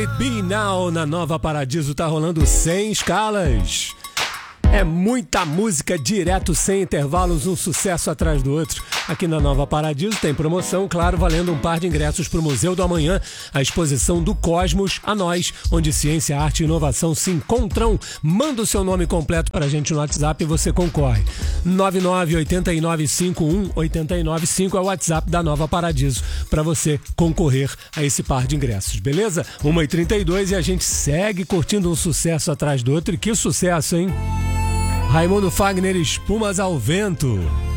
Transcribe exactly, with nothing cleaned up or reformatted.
Be Now na Nova Paradiso tá rolando sem escalas. É muita música direto, sem intervalos, um sucesso atrás do outro. Aqui na Nova Paradiso tem promoção, claro, valendo um par de ingressos para o Museu do Amanhã, a exposição do Cosmos a Nós, onde ciência, arte e inovação se encontram. Manda o seu nome completo para a gente no WhatsApp e você concorre. nove nove oito nove cinco um oito nove cinco é o WhatsApp da Nova Paradiso para você concorrer a esse par de ingressos, beleza? uma e trinta e dois e a gente segue curtindo um sucesso atrás do outro. E que sucesso, hein? Raimundo Fagner, Espumas ao Vento.